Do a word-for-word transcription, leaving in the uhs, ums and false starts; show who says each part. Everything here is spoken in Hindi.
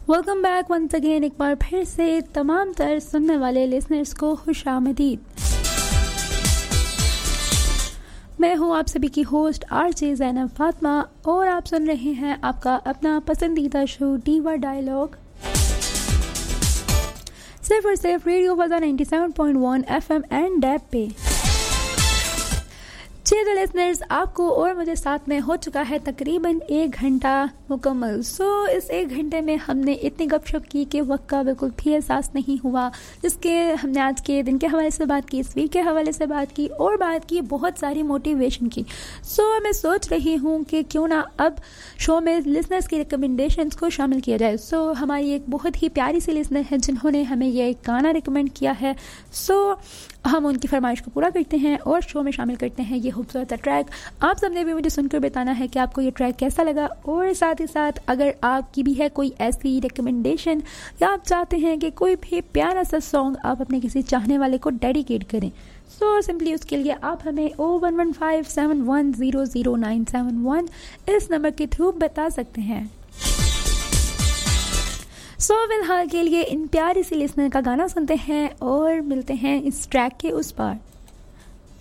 Speaker 1: Welcome back once again. एक बार फिर से तमाम तर सुनने वाले लिसनर्स को खुशामदीद। मैं हूँ आप सभी की होस्ट आरजे ज़ैनब फातिमा और आप सुन रहे हैं आपका अपना पसंदीदा शो डीवा डायलॉग सिर्फ और सिर्फ radio वज़ा ninety seven point one FM and dab पे। जी तो लिसनर्स, आपको और मुझे साथ में हो चुका है तकरीबन एक घंटा मुकम्मल। सो so, इस एक घंटे में हमने इतनी गपशप की कि वक्त का बिल्कुल भी एहसास नहीं हुआ, जिसके हमने आज के दिन के हवाले से बात की, इस वीक के हवाले से बात की और बात की बहुत सारी मोटिवेशन की। सो so, मैं सोच रही हूँ कि क्यों ना अब शो में लिसनर्स की रिकमेंडेशंस को शामिल किया जाए। सो so, हमारी एक बहुत ही प्यारी सी लिसनर है जिन्होंने हमें ये एक गाना रिकमेंड किया है। सो so, हम उनकी फरमाइश को पूरा करते हैं और शो में शामिल करते हैं ये खूबसूरत ट्रैक। आप सबने भी मुझे सुनकर बताना है कि आपको ये ट्रैक कैसा लगा और साथ ही साथ अगर आपकी भी है कोई ऐसी रिकमेंडेशन या आप चाहते हैं कि कोई भी प्यारा सा सॉन्ग आप अपने किसी चाहने वाले को डेडिकेट करें, सो सिंपली उसके लिए आप हमें ओ one one five seven one zero zero nine seven one इस नंबर के थ्रू बता सकते हैं। सो so, फिलहाल के लिए इन प्यारी सी लिसनर का गाना सुनते हैं और मिलते हैं इस ट्रैक के उस पार।